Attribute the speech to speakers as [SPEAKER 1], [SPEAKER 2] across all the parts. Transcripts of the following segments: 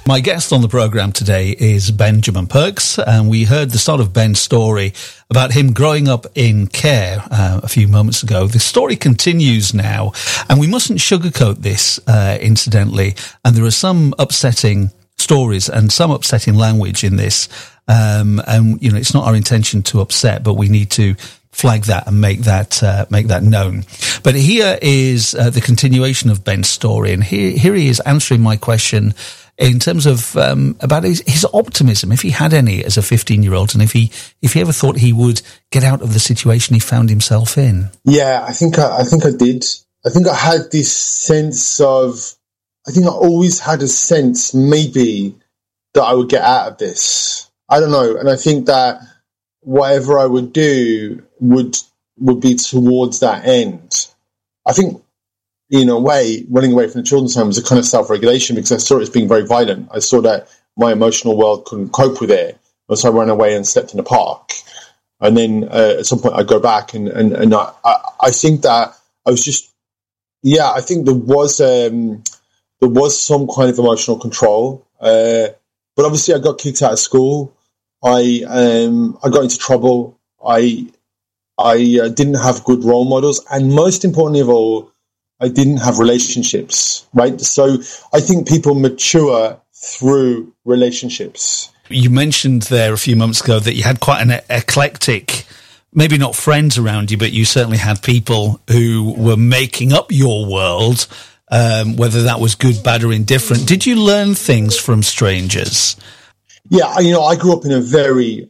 [SPEAKER 1] My guest on the programme today is Benjamin Perks, and we heard the start of Ben's story about him growing up in care a few moments ago. The story continues now, and we mustn't sugarcoat this, incidentally, and there are some upsetting stories and some upsetting language in this, and, you know, it's not our intention to upset, but we need to flag that and make that known. But here is the continuation of Ben's story, and here he is answering my question in terms of about his optimism, if he had any as a 15-year-old, and if he ever thought he would get out of the situation he found himself in.
[SPEAKER 2] Yeah, I think I did. I think I had this sense of, I think I always had a sense maybe that I would get out of this. I don't know, and I think that whatever I would do would be towards that end. I think, in a way, running away from the children's home was a kind of self-regulation because I saw it as being very violent. I saw that my emotional world couldn't cope with it. And so I ran away and slept in the park. And then at some point I'd go back and I think that I was just, yeah, I think there was some kind of emotional control. But obviously I got kicked out of school. I got into trouble. I didn't have good role models. And most importantly of all, I didn't have relationships, right? So I think people mature through relationships.
[SPEAKER 1] You mentioned there a few moments ago that you had quite an eclectic, maybe not friends around you, but you certainly had people who were making up your world, whether that was good, bad, or indifferent. Did you learn things from strangers?
[SPEAKER 2] Yeah, you know, I grew up in a very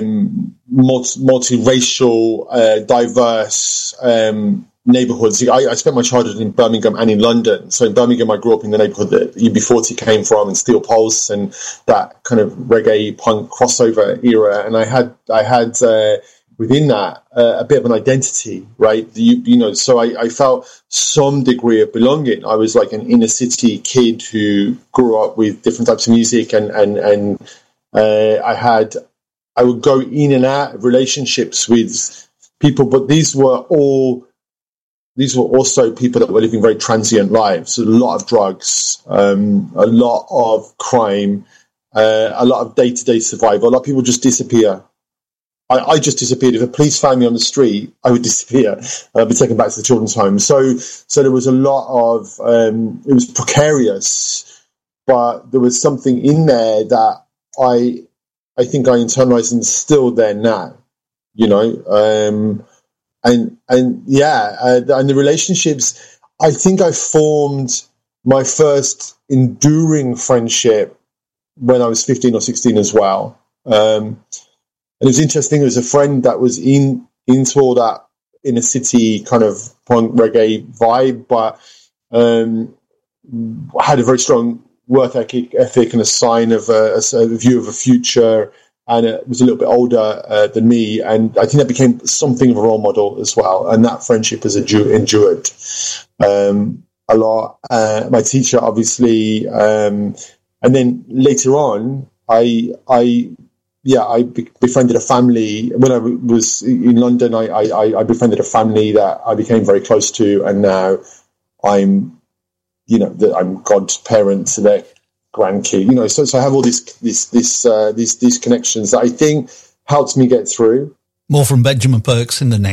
[SPEAKER 2] multiracial, diverse neighbourhoods. I spent my childhood in Birmingham and in London. So in Birmingham, I grew up in the neighbourhood that UB40 came from, and Steel Pulse, and that kind of reggae punk crossover era. And I had within that a bit of an identity, right? You know, so I felt some degree of belonging. I was like an inner city kid who grew up with different types of music, and I would go in and out of relationships with people, but these were also people that were living very transient lives. A lot of drugs, a lot of crime, a lot of day-to-day survival. A lot of people just disappear. I just disappeared. If a police found me on the street, I would disappear. I'd be taken back to the children's home. So there was a lot of, it was precarious, but there was something in there that I think I internalized and still there now, you know, and the relationships, I think I formed my first enduring friendship when I was 15 or 16 as well. And it was interesting. There was a friend that was into all that inner city kind of punk reggae vibe, but had a very strong work ethic and a sign of a view of a future, and it was a little bit older than me, and I think that became something of a role model as well, and that friendship has endured a lot. My teacher, obviously, and then later on, I befriended a family. When I was in London, I befriended a family that I became very close to, and now I'm godparent to their grandkid. You know, so I have all these connections that I think helped me get through.
[SPEAKER 1] More from Benjamin Perks in the next.